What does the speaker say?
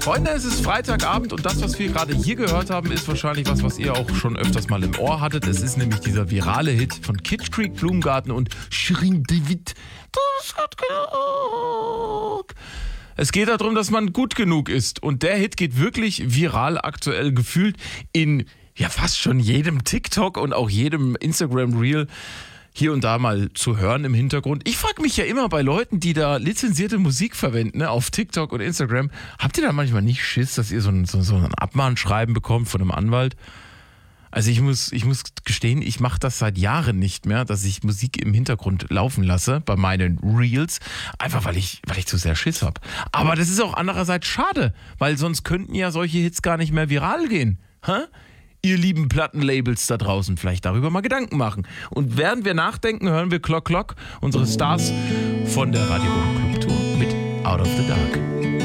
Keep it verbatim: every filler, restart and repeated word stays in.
Freunde, es ist Freitagabend und das, was wir gerade hier gehört haben, ist wahrscheinlich was, was ihr auch schon öfters mal im Ohr hattet. Es ist nämlich dieser virale Hit von Kitsch Creek, Blumengarten und Shirin David. Das hat genug. Es geht darum, dass man gut genug ist. Und der Hit geht wirklich viral aktuell gefühlt in ja fast schon jedem TikTok und auch jedem Instagram-Reel hier und da mal zu hören im Hintergrund. Ich frage mich ja immer bei Leuten, die da lizenzierte Musik verwenden, ne, auf TikTok und Instagram, habt ihr da manchmal nicht Schiss, dass ihr so ein, so, so ein Abmahnschreiben bekommt von einem Anwalt? Also ich muss, ich muss gestehen, ich mache das seit Jahren nicht mehr, dass ich Musik im Hintergrund laufen lasse bei meinen Reels, einfach weil ich, weil ich zu sehr Schiss habe. Aber das ist auch andererseits schade, weil sonst könnten ja solche Hits gar nicht mehr viral gehen. Hä? Ihr lieben Plattenlabels da draußen, vielleicht darüber mal Gedanken machen. Und während wir nachdenken, hören wir Clock Clock, unsere Stars von der Radio Club Tour mit Out of the Dark.